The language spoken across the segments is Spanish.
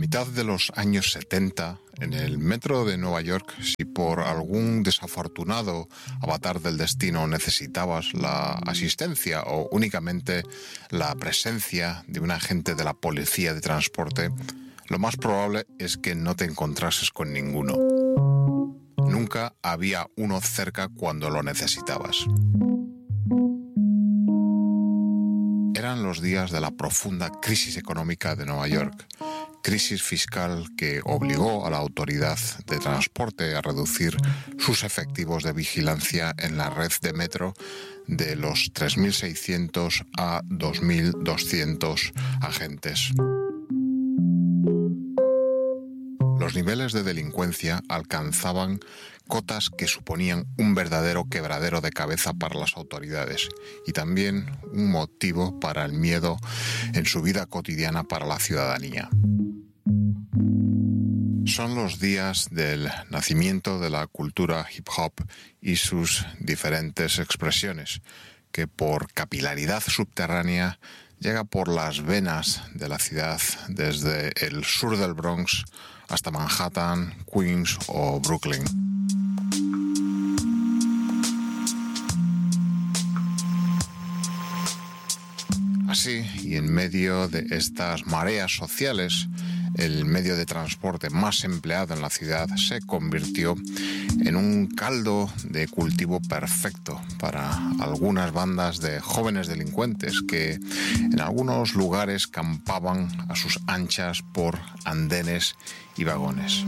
mitad de los años 70, en el metro de Nueva York, si por algún desafortunado avatar del destino necesitabas la asistencia o únicamente la presencia de un agente de la policía de transporte, lo más probable es que no te encontrases con ninguno. Nunca había uno cerca cuando lo necesitabas. Eran los días de la profunda crisis económica de Nueva York, crisis fiscal que obligó a la autoridad de transporte a reducir sus efectivos de vigilancia en la red de metro de los 3.600 a 2.200 agentes. Los niveles de delincuencia alcanzaban cotas que suponían un verdadero quebradero de cabeza para las autoridades y también un motivo para el miedo en su vida cotidiana para la ciudadanía. Son los días del nacimiento de la cultura hip hop y sus diferentes expresiones, que por capilaridad subterránea llega por las venas de la ciudad desde el sur del Bronx hasta Manhattan, Queens o Brooklyn. Así, y en medio de estas mareas sociales, el medio de transporte más empleado en la ciudad se convirtió en un caldo de cultivo perfecto para algunas bandas de jóvenes delincuentes que en algunos lugares campaban a sus anchas por andenes y vagones.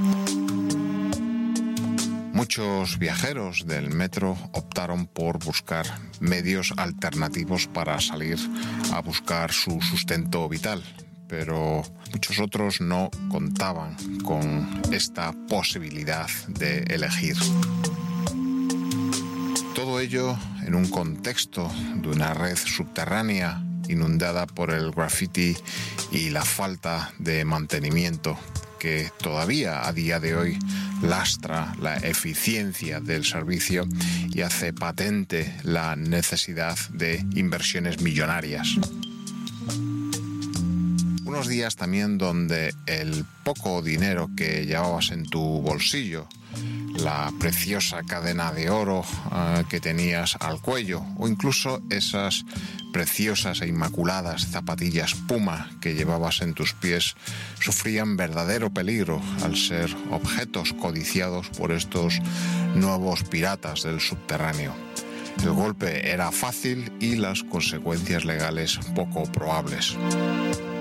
Muchos viajeros del metro optaron por buscar medios alternativos para salir a buscar su sustento vital, pero muchos otros no contaban con esta posibilidad de elegir. Todo ello en un contexto de una red subterránea inundada por el graffiti y la falta de mantenimiento que todavía a día de hoy lastra la eficiencia del servicio y hace patente la necesidad de inversiones millonarias. Unos días también donde el poco dinero que llevabas en tu bolsillo, la preciosa cadena de oro que tenías al cuello o incluso esas preciosas e inmaculadas zapatillas Puma que llevabas en tus pies sufrían verdadero peligro al ser objetos codiciados por estos nuevos piratas del subterráneo. El golpe era fácil y las consecuencias legales poco probables.